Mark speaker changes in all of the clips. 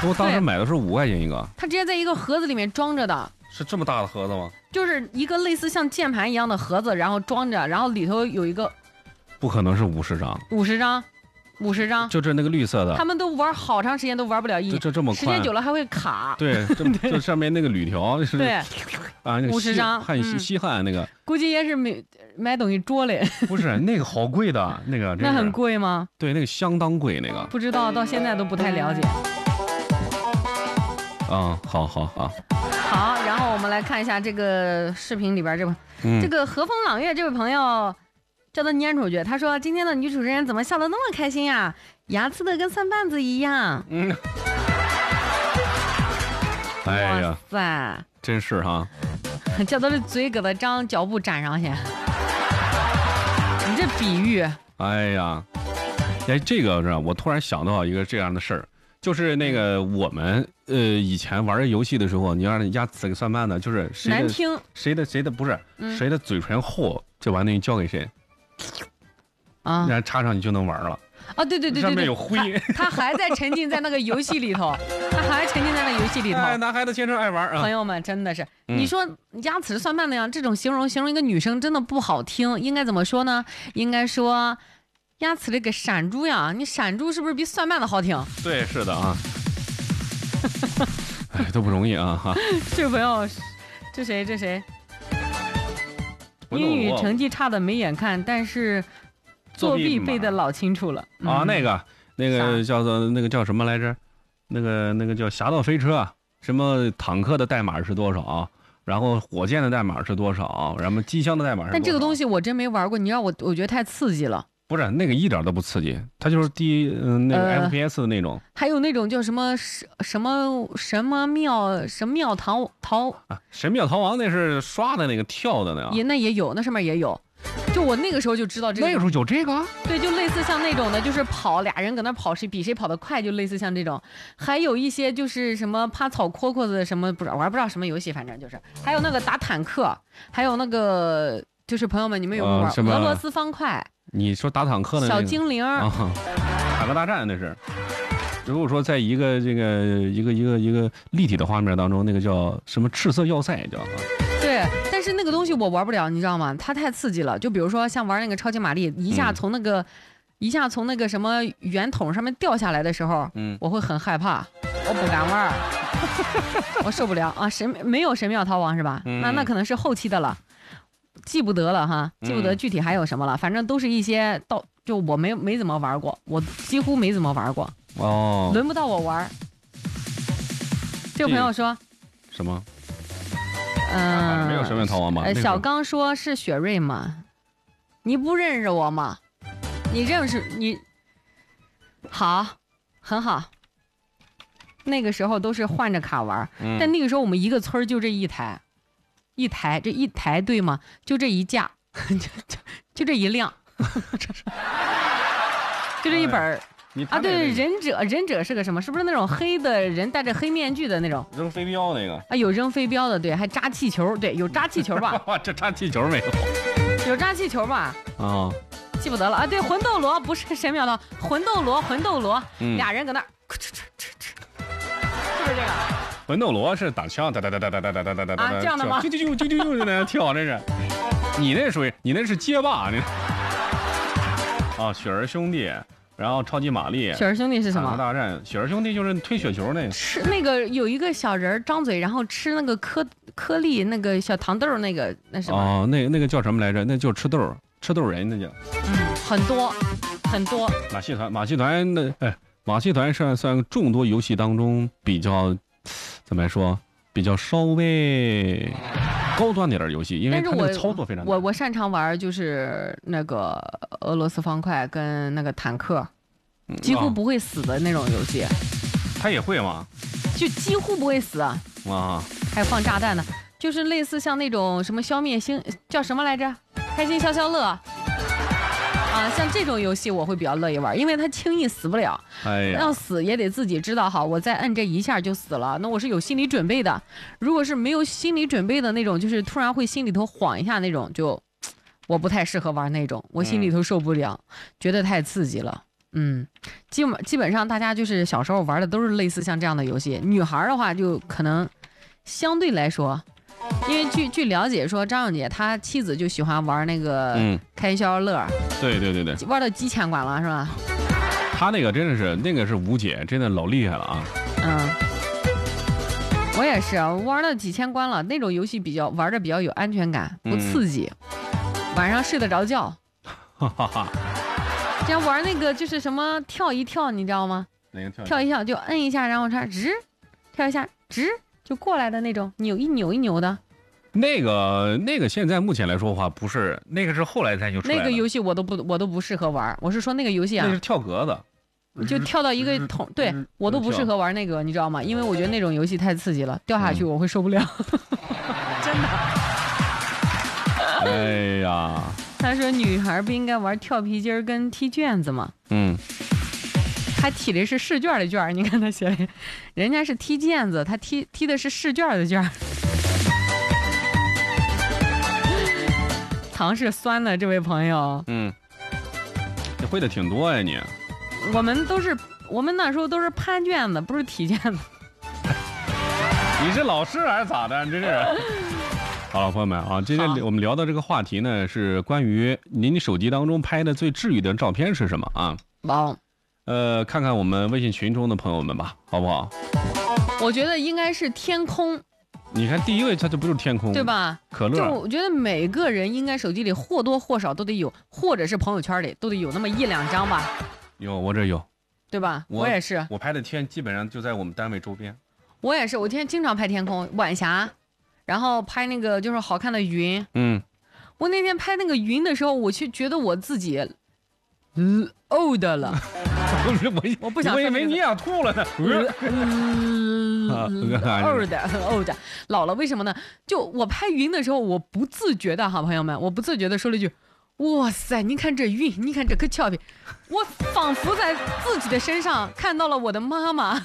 Speaker 1: 我当时买的是5块钱一个。
Speaker 2: 它直接在一个盒子里面装着的。
Speaker 1: 是这么大的盒子吗？
Speaker 2: 就是一个类似像键盘一样的盒子，然后装着，然后里头有一个。
Speaker 1: 不可能是50张。
Speaker 2: 50张。50张，
Speaker 1: 就是那个绿色的，
Speaker 2: 他们都玩好长时间都玩不了
Speaker 1: 这么快，
Speaker 2: 时间久了还会卡。
Speaker 1: 对，这上面那个铝条是。
Speaker 2: 对，
Speaker 1: 啊，那个
Speaker 2: 50张，
Speaker 1: 稀罕那个，
Speaker 2: 估计也是买东西捉嘞。
Speaker 1: 不是那个好贵的，那个
Speaker 2: 那很贵吗？
Speaker 1: 对，那个相当贵，那个
Speaker 2: 不知道，到现在都不太了解。
Speaker 1: 好，
Speaker 2: 然后我们来看一下这个视频里边这个和风朗月这位朋友。叫他粘出去。他说：“今天的女主持人怎么笑得那么开心呀？牙齿的跟蒜瓣子一样。”
Speaker 1: 哎呀，
Speaker 2: 哇塞，
Speaker 1: 真是哈！
Speaker 2: 叫他的嘴给他张脚布粘上去。你这比喻，
Speaker 1: 哎呀，这个是我突然想到一个这样的事儿，就是那个我们以前玩游戏的时候，你让人家吃个蒜瓣子，就是
Speaker 2: 难听，
Speaker 1: 谁的不是谁的嘴唇厚，就把那交给谁。然后插上你就能玩了
Speaker 2: 啊！对，
Speaker 1: 上面有灰，
Speaker 2: 他还在沉浸在那个游戏里头，
Speaker 1: 男孩子天生爱玩啊！
Speaker 2: 朋友们，真的是，你说牙齿蒜瓣那样，这种形容一个女生真的不好听，应该怎么说呢？应该说牙齿的个闪珠呀，你闪珠是不是比蒜瓣的好听？
Speaker 1: 对，是的啊。哎，都不容易啊哈！
Speaker 2: 这位朋友，这谁？英语成绩差的没眼看，但是作弊背的老清楚了
Speaker 1: 啊！那个叫做那个叫什么来着？那个叫侠盗飞车，什么坦克的代码是多少？然后火箭的代码是多少？然后机枪的代码是多少？
Speaker 2: 但这个东西我真没玩过，你让我觉得太刺激了。
Speaker 1: 不是那个一点都不刺激，它就是那个 FPS 的那种。
Speaker 2: 还有那种叫什么妙逃
Speaker 1: 啊，神庙逃亡那是刷的那个跳的那个。
Speaker 2: 那也有，那上面也有。就我那个时候就知道这个。
Speaker 1: 那个时候有这个？
Speaker 2: 对，就类似像那种的，就是跑俩人搁那跑，比谁跑得快，就类似像这种。还有一些就是什么趴草蝈蝈子什么，不知道，我还不知道什么游戏，反正就是。还有那个打坦克，还有那个就是朋友们，你们有没有玩俄罗斯方块？
Speaker 1: 你说打坦克的
Speaker 2: 小精灵
Speaker 1: 坦克大战那是。如果说在一个立体的画面当中，那个叫什么赤色要塞叫。
Speaker 2: 对，但是那个东西我玩不了，你知道吗？它太刺激了。就比如说像玩那个超级玛丽，一下从那个什么圆筒上面掉下来的时候，我会很害怕，我不敢玩，我受不了啊！没有神庙逃亡是吧？那可能是后期的了。记不得了哈，记不得具体还有什么了，反正都是一些就我没怎么玩过，我几乎没怎么玩过
Speaker 1: 哦，
Speaker 2: 轮不到我玩。这个朋友说
Speaker 1: 什么？没有神庙逃亡吗？
Speaker 2: 小刚说是雪瑞吗？你不认识我吗？你认识你？好，很好。那个时候都是换着卡玩，但那个时候我们一个村就这一台。这一台对吗？就这一架，就这一辆，就这一本啊。对，忍者是个什么？是不是那种黑的人戴着黑面具的那种？
Speaker 1: 扔飞镖那个
Speaker 2: 啊，有扔飞镖的，对，还扎气球，对，有扎气球吧？
Speaker 1: 这扎气球没有？
Speaker 2: 有扎气球吧？
Speaker 1: 啊，
Speaker 2: 记不得了啊。对，魂斗罗不是神庙的魂斗罗，俩人搁那儿，是不是这个？
Speaker 1: 魂斗罗是打枪，哒
Speaker 2: 这样的吗？
Speaker 1: 就那样跳，这是。你那属于你那是街霸，你。啊，雪儿兄弟，然后超级玛丽。
Speaker 2: 雪儿兄弟是什么？
Speaker 1: 大战。雪儿兄弟就是推雪球那个。
Speaker 2: 吃那个有一个小人张嘴，然后吃那个颗粒那个小糖豆那个那什么？
Speaker 1: 哦，那个叫什么来着？那就是吃豆人那叫。
Speaker 2: 很多。
Speaker 1: 马戏团的马戏团算众多游戏当中比较。怎么说？比较稍微高端点的游戏，因为它的操作非常。
Speaker 2: 我擅长玩就是那个俄罗斯方块跟那个坦克，几乎不会死的那种游戏。
Speaker 1: 他也会吗？
Speaker 2: 就几乎不会死啊！还有放炸弹呢，就是类似像那种什么消灭星叫什么来着？开心消消乐。啊，像这种游戏我会比较乐意玩，因为它轻易死不了。要死也得自己知道好，我再摁这一下就死了。那我是有心理准备的。如果是没有心理准备的那种，就是突然会心里头晃一下那种，就我不太适合玩那种，我心里头受不了，觉得太刺激了。 基本上大家就是小时候玩的都是类似像这样的游戏。女孩的话就可能相对来说，因为据了解说，张小姐她妻子就喜欢玩那个开消乐，
Speaker 1: 对，
Speaker 2: 玩到几千关了是吧？
Speaker 1: 她那个真的是那个是吴姐，真的老厉害了啊。
Speaker 2: 我也是玩了几千关了，那种游戏玩的比较有安全感，不刺激，晚上睡得着觉。这样玩那个就是什么跳一跳，你知道吗？
Speaker 1: 哪个
Speaker 2: 跳一跳就摁一下，然后它直跳一下直就过来的那种，扭一扭的。
Speaker 1: 那个现在目前来说的话，不是那个是后来才就出来的。
Speaker 2: 那个游戏我都不适合玩。我是说那个游戏啊，
Speaker 1: 那是跳格子，
Speaker 2: 就跳到一个桶，对我都不适合玩那个，你知道吗？因为我觉得那种游戏太刺激了，掉下去我会受不了，真的。
Speaker 1: 哎呀。
Speaker 2: 他说女孩不应该玩跳皮筋跟踢毽子吗？他踢的是试卷的卷，你看他写的，人家是踢毽子，他踢的是试卷的卷。糖是酸的，这位朋友。
Speaker 1: 你会的挺多呀你。
Speaker 2: 我们那时候都是判卷子，不是踢毽子。
Speaker 1: 你是老师还是咋的？真是。好了，朋友们啊，今天我们聊的这个话题呢，是关于您手机当中拍的最治愈的照片是什么啊？看看我们微信群中的朋友们吧，好不好？
Speaker 2: 我觉得应该是天空。
Speaker 1: 你看第一位，它就不是天空，
Speaker 2: 对吧？
Speaker 1: 可乐。
Speaker 2: 就我觉得每个人应该手机里或多或少都得有，或者是朋友圈里都得有那么1、2张吧。
Speaker 1: 有，我这有，
Speaker 2: 对吧？我也是。
Speaker 1: 我拍的天基本上就在我们单位周边。
Speaker 2: 我也是，我经常拍天空、晚霞。然后拍那个就是好看的云，我那天拍那个云的时候，我就觉得我自己old 了。我不想说，
Speaker 1: 我以为你想吐了呢。
Speaker 2: old 老了，为什么呢？就我拍云的时候，我不自觉的哈，朋友们，我不自觉的说了一句：“哇塞，你看这云，你看这可俏皮。”我仿佛在自己的身上看到了我的妈妈。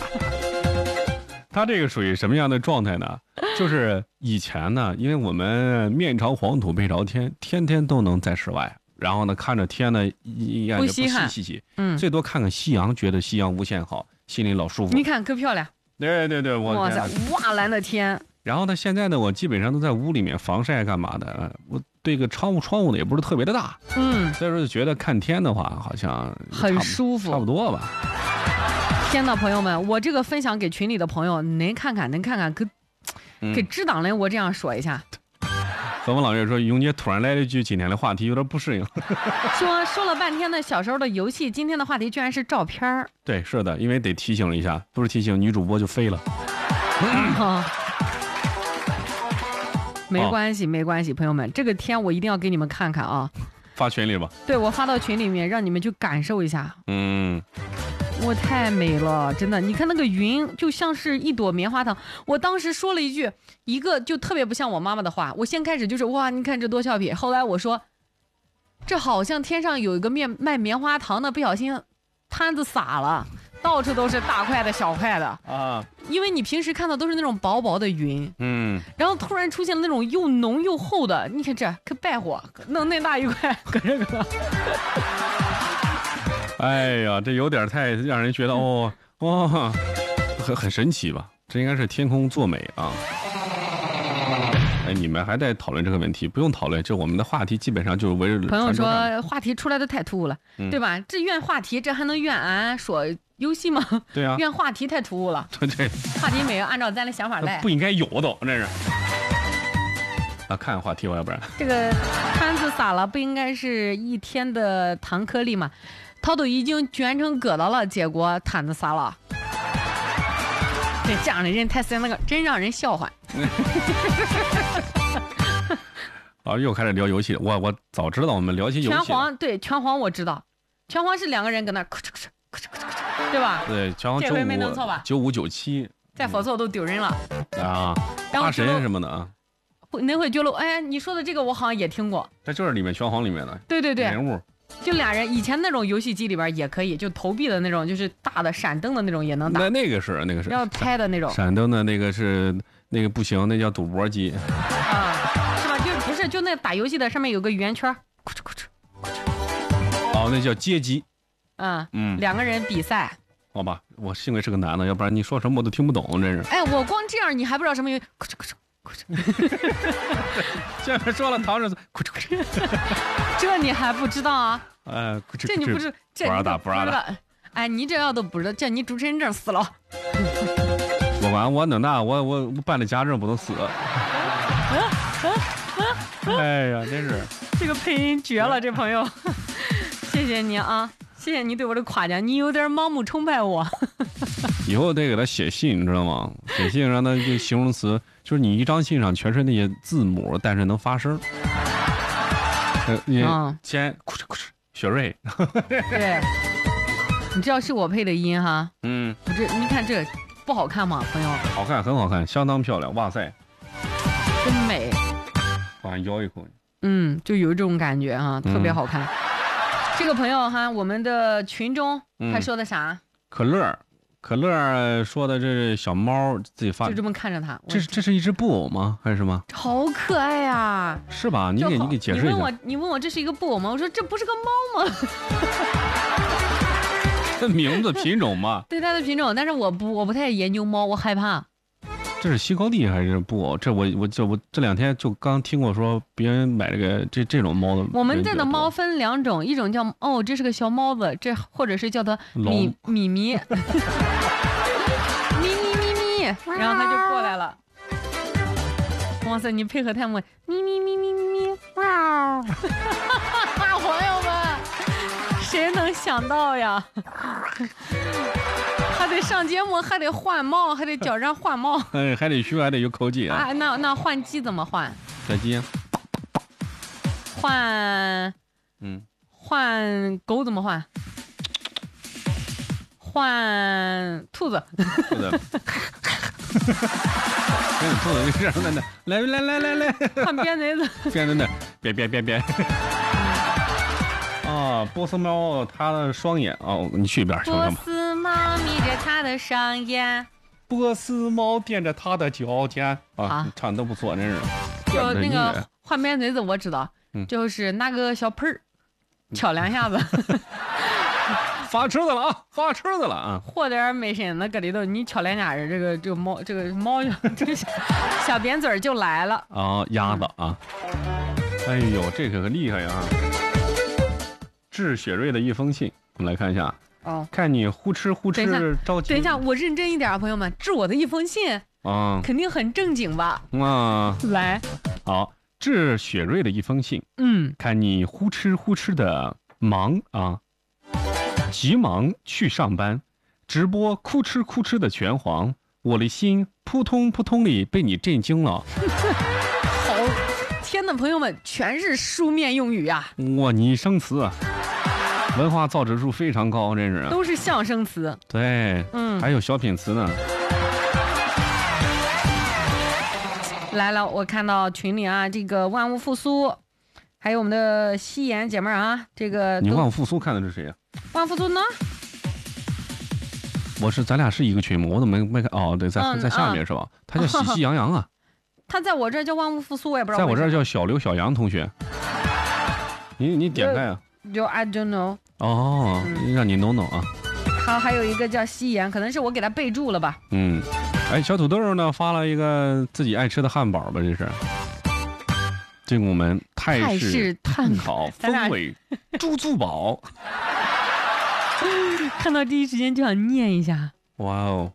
Speaker 1: 他这个属于什么样的状态呢？就是以前呢，因为我们面朝黄土背朝天，天天都能在室外，然后呢看着天呢一眼就不稀奇，最多看看夕阳，觉得夕阳无限好，心里老舒服。
Speaker 2: 你看可漂亮。
Speaker 1: 对，
Speaker 2: 哇塞，哇蓝的天。
Speaker 1: 然后呢，现在呢，我基本上都在屋里面防晒干嘛的，我对个窗户呢也不是特别的大，所以说就觉得看天的话好像
Speaker 2: 很舒服，
Speaker 1: 差不多吧。
Speaker 2: 天呐，朋友们，我这个分享给群里的朋友，能看看，给知党人我这样说一下。
Speaker 1: 何峰老师说，永姐突然来了一句今天的话题有点不适应。
Speaker 2: 说了半天的小时候的游戏，今天的话题居然是照片儿。
Speaker 1: 对，是的，因为得提醒一下，不是提醒女主播就飞了。
Speaker 2: 没关系，朋友们，这个天我一定要给你们看看啊！
Speaker 1: 发群里吧。对，
Speaker 2: 我发到群里面，让你们去感受一下。我太美了，真的！你看那个云，就像是一朵棉花糖。我当时说了一个就特别不像我妈妈的话。我先开始就是哇，你看这多俏皮。后来我说，这好像天上有一个卖棉花糖的，不小心摊子洒了，到处都是大块的小块的啊。因为你平时看到都是那种薄薄的云，然后突然出现了那种又浓又厚的，你看这可败火，弄那大一块，搁这个。
Speaker 1: 哎呀，这有点太让人觉得哇，很神奇吧？这应该是天空作美啊！哎，你们还在讨论这个问题？不用讨论，这我们的话题基本上就是围着。
Speaker 2: 朋友说话题出来的太突兀了，对吧？这怨话题，这还能怨俺说游戏吗？
Speaker 1: 对啊，
Speaker 2: 怨话题太突兀了。
Speaker 1: 对，
Speaker 2: 话题没有按照咱的想法来，
Speaker 1: 不应该有的，这是。啊，看话题吧，要不然
Speaker 2: 这个摊子洒了，不应该是一天的糖颗粒吗？他都已经卷成疙瘩了，结果摊子洒了。这样的人太神，那个真让人笑话。
Speaker 1: 啊，又开始聊游戏，我早知道我们聊起游戏。
Speaker 2: 拳皇，对，拳皇我知道，拳皇是2个人搁那咔哧咔哧咔哧咔哧，对吧？
Speaker 1: 对，拳皇
Speaker 2: 这回没弄错吧
Speaker 1: ？95、97，
Speaker 2: 再否错都丢人了
Speaker 1: 啊！大神什么的啊。
Speaker 2: 那回觉得，哎，你说的这个我好像也听过。
Speaker 1: 这就是里面拳皇里面的。
Speaker 2: 对
Speaker 1: 人物。
Speaker 2: 就2人，以前那种游戏机里边也可以，就投币的那种，就是大的闪灯的那种也能打。
Speaker 1: 那个是
Speaker 2: 要拍的那种。
Speaker 1: 闪灯的那个是那个不行，那叫赌博机。
Speaker 2: 啊，是吧？就不是就那打游戏的上面有个圆圈，
Speaker 1: 哦，那叫街机。
Speaker 2: 2个人比赛。
Speaker 1: 好吧，我幸亏是个男的，要不然你说什么我都听不懂，真是。
Speaker 2: 哎，我光这样你还不知道什么？
Speaker 1: 现在说了唐人
Speaker 2: 这你还不知道啊？
Speaker 1: 这
Speaker 2: 你不知这
Speaker 1: 不知道。
Speaker 2: 哎，你这要都不知道，这你主持人证死了。
Speaker 1: 我管我能大，我办了家证不能死。哎呀，真是
Speaker 2: 这个配音绝了，这朋友，谢谢你啊，谢谢你对我的夸奖，你有点盲目崇拜我。
Speaker 1: 以后得给他写信，你知道吗？写信让他就形容词，就是你一张信上全是那些字母，但是能发声。先哭哧哭哧，雪瑞。
Speaker 2: 对，你知道是我配的音哈？你看这不好看吗，朋友？
Speaker 1: 好看，很好看，相当漂亮，哇塞，
Speaker 2: 真美。
Speaker 1: 往上咬一口。
Speaker 2: 就有这种感觉哈，特别好看。这个朋友哈，我们的群中还说的啥？可
Speaker 1: 乐说的这是小猫自己发，
Speaker 2: 就这么看着它。
Speaker 1: 这是一只布偶吗？还是什么？
Speaker 2: 好可爱呀！
Speaker 1: 是吧？你给解释一下。
Speaker 2: 你问我这是一个布偶吗？我说这不是个猫吗？
Speaker 1: 名字品种嘛。
Speaker 2: 对，它的品种，但是我不太研究猫，我害怕。
Speaker 1: 这是西高地还是布偶？这我这2天就刚听过说别人买这种猫的。
Speaker 2: 我们这的猫分2种，一种叫这是个小猫子，这或者是叫它咪咪，然后它就过来了。哇塞，你配合太猛，咪，哇！朋友们，谁能想到呀？还得上节目，还得换帽，还得叫人换帽，
Speaker 1: 还得学，还得有口技啊！
Speaker 2: 那换鸡怎么换？
Speaker 1: 小鸡。
Speaker 2: 换狗怎么换？换兔子。
Speaker 1: 兔子这样的，来，
Speaker 2: 换鞭子。
Speaker 1: 鞭子，别。波斯猫它的双眼你去一边去。
Speaker 2: 波斯猫眯着它的双眼，
Speaker 1: 波斯猫垫着它的脚尖唱的不错，真是。
Speaker 2: 就那个换鞭嘴子我知道，就是拿个小盆儿敲2下子。
Speaker 1: 发车子了啊！
Speaker 2: 和点美参子搁里头，你敲2下人，这个猫这个小扁嘴就来了
Speaker 1: 鸭子啊！哎呦，这可厉害呀！致雪瑞的一封信，我们来看一下。看你呼哧着急。
Speaker 2: 等一下，我认真一点啊，朋友们，致我的一封信肯定很正经吧？来，
Speaker 1: 好，致雪瑞的一封信。看你呼哧的忙急忙去上班，直播哭哧的拳皇，我的心扑通扑通里被你震惊了。
Speaker 2: 好，天哪，朋友们，全是书面用语啊！
Speaker 1: 哇，拟声词，文化造诣指数非常高，真是。
Speaker 2: 都是象声词。
Speaker 1: 对，还有小品词呢。
Speaker 2: 来了，我看到群里这个万物复苏，还有我们的西妍姐妹这个
Speaker 1: 你万物复苏看的是谁呀？
Speaker 2: 万物复苏呢？
Speaker 1: 咱俩是一个群吗？我怎么没看？对，在下面是吧？他叫喜气洋洋啊。
Speaker 2: 他在我这叫万物复苏，我也不知道。
Speaker 1: 在我这叫小刘小杨同学。你点开
Speaker 2: 就 I don't know。
Speaker 1: 让你 know 啊。
Speaker 2: 好，还有一个叫西妍，可能是我给他备注了吧。
Speaker 1: 小土豆呢发了一个自己爱吃的汉堡吧，这是。进我们泰式炭烤风味猪足堡。
Speaker 2: 看到第一时间就想念一下。
Speaker 1: 哇哦！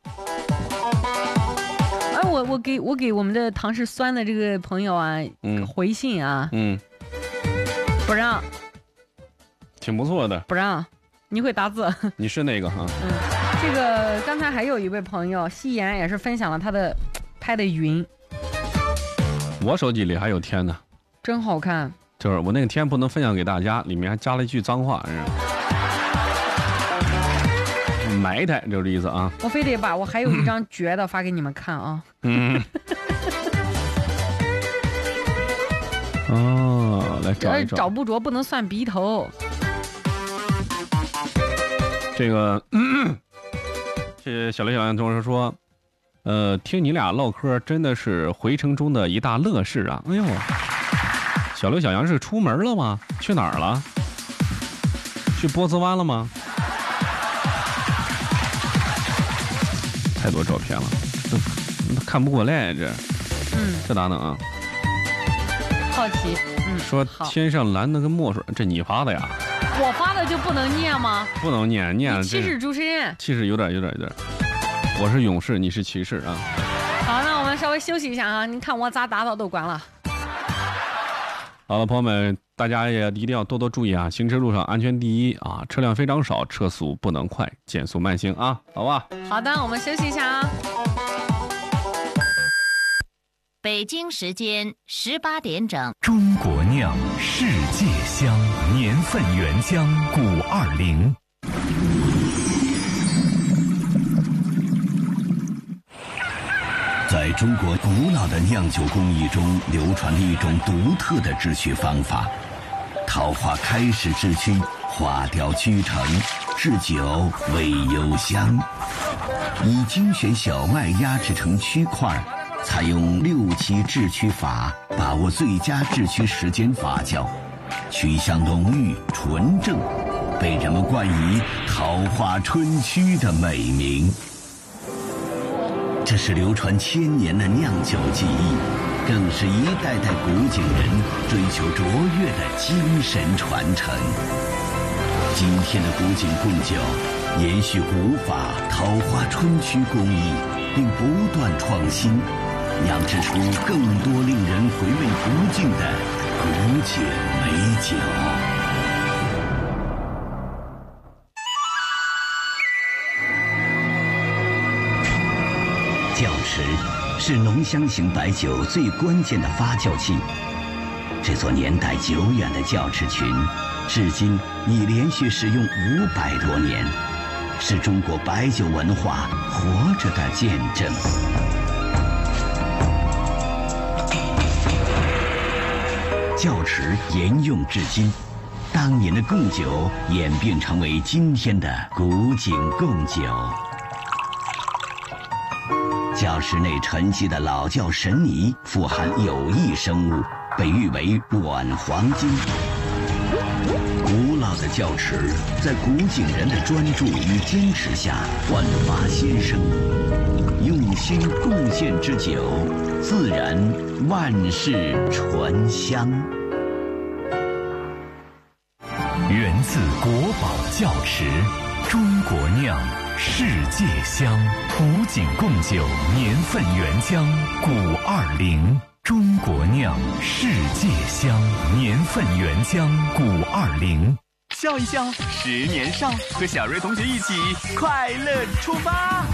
Speaker 2: 我给我们的唐氏酸的这个朋友回信不让。
Speaker 1: 挺不错的。
Speaker 2: 不让，你会打字？
Speaker 1: 你是那个哈？
Speaker 2: 这个刚才还有一位朋友西妍也是分享了他的拍的云。
Speaker 1: 我手机里还有天呢。
Speaker 2: 真好看。
Speaker 1: 就是我那个天不能分享给大家，里面还加了一句脏话，埋汰就是意思啊。
Speaker 2: 我非得把我还有一张绝的发给你们看啊。
Speaker 1: 来找一找。
Speaker 2: 找不着不能算鼻头。
Speaker 1: 这个，谢谢小刘小杨同学说，听你俩唠嗑真的是回程中的一大乐事啊！哎呦，小刘小杨是出门了吗？去哪儿了？去波斯湾了吗？ 太多照片了，都看不过来这。这哪能啊？
Speaker 2: 好奇。
Speaker 1: 说天上蓝的跟墨水，这你发的呀？
Speaker 2: 我发的就不能念吗？
Speaker 1: 不能念，
Speaker 2: 歧视主持人。
Speaker 1: 其实有点。我是勇士，你是骑士啊。
Speaker 2: 好，那我们稍微休息一下啊！你看我咋打扫都关了。
Speaker 1: 好了，朋友们，大家也一定要多多注意啊！行车路上安全第一啊！车辆非常少，车速不能快，减速慢行啊！好吧。
Speaker 2: 好的，我们休息一下啊。
Speaker 3: 北京时间18点整。
Speaker 4: 中国酿世界香，年份原浆520。
Speaker 5: 在中国古老的酿酒工艺中，流传了一种独特的制曲方法。桃花开时制曲，花雕曲成，制酒为幽香。以精选小麦压制成曲块，采用6期制曲法，把握最佳制曲时间发酵，曲香浓郁纯正，被人们冠以桃花春曲的美名。这是流传1000年的酿酒技艺，更是一代代古井人追求卓越的精神传承。今天的古井贡酒延续古法桃花春曲工艺，并不断创新，酿制出更多令人回味不尽的古井美酒。窖池是浓香型白酒最关键的发酵器。这座年代久远的窖池群，至今已连续使用500多年，是中国白酒文化活着的见证。窖池沿用至今，当年的贡酒演变成为今天的古井贡酒。窖池内沉积的老窖神泥富含有益生物，被誉为软黄金。古老的窖池在古井人的专注与坚持下焕发新生，用心贡献之酒，自然万世醇香。
Speaker 4: 源自国宝窖池，中国酿世界香，古井贡酒年份原浆520。中国酿世界香，年份原浆520。
Speaker 6: 笑一笑，10年少，和小瑞同学一起快乐出发。